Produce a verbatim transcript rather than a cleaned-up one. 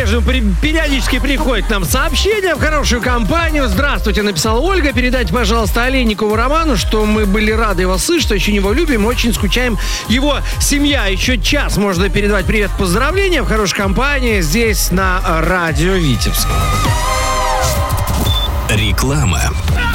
по-прежнему при, периодически приходит нам сообщение в хорошую компанию. Здравствуйте, написала Ольга. Передайте, пожалуйста, Олейникову Роману, что мы были рады его слышать, что очень его любим, очень скучаем. Его семья. Еще час можно передавать привет, поздравления в хорошей компании здесь на радио Витебск. Реклама.